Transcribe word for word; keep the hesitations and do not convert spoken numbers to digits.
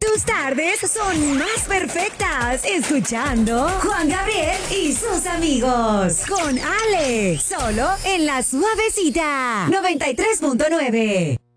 Tus tardes son más perfectas escuchando Juan Gabriel y sus amigos con Ale, solo en La Suavecita noventa y tres punto nueve.